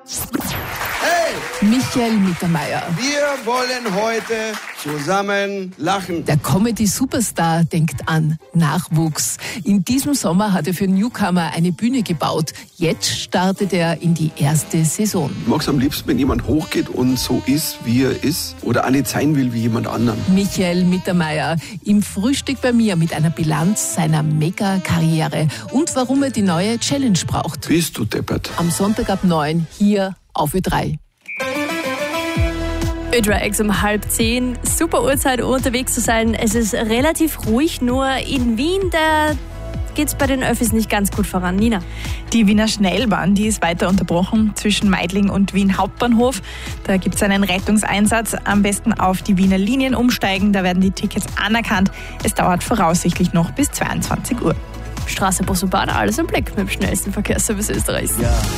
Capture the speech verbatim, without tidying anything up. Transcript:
Hey! Michael Mittermeier. Wir wollen heute zusammen lachen. Der Comedy-Superstar denkt an Nachwuchs. In diesem Sommer hat er für Newcomer eine Bühne gebaut. Jetzt startet er in die erste Saison. Ich mag es am liebsten, wenn jemand hochgeht und so ist, wie er ist oder auch nicht sein will wie jemand anderen. Michael Mittermeier im Frühstück bei mir mit einer Bilanz seiner Mega-Karriere und warum er die neue Challenge braucht. Bist du deppert? Am Sonntag ab neun hier auf Ö drei. Ö drei X um halb zehn. Super Uhrzeit, um unterwegs zu sein. Es ist relativ ruhig, nur in Wien, da geht's bei den Öffis nicht ganz gut voran. Nina? Die Wiener Schnellbahn, die ist weiter unterbrochen zwischen Meidling und Wien Hauptbahnhof. Da gibt es einen Rettungseinsatz. Am besten auf die Wiener Linien umsteigen, da werden die Tickets anerkannt. Es dauert voraussichtlich noch bis zweiundzwanzig Uhr. Straße, Bus und Bahn, alles im Blick mit dem schnellsten Verkehrsservice Österreichs. Ja.